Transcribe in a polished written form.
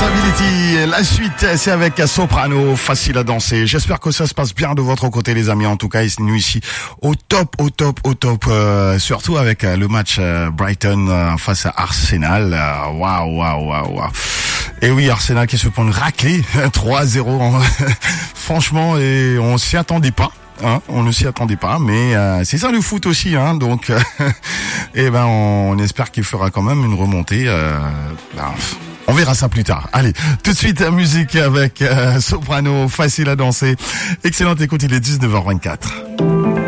Responsibility. La suite, c'est avec Soprano, facile à danser. J'espère que ça se passe bien de votre côté, les amis. En tout cas, nous ici au top. Surtout avec le match Brighton face à Arsenal. Waouh. Et oui, Arsenal qui se prend une raclée 3-0. Franchement, et on s'y attendait pas. On ne s'y attendait pas, mais c'est ça le foot aussi, donc on espère qu'il fera quand même une remontée. On verra ça plus tard. Allez, tout de suite musique avec Soprano, facile à danser. Excellente écoute, il est 19h24.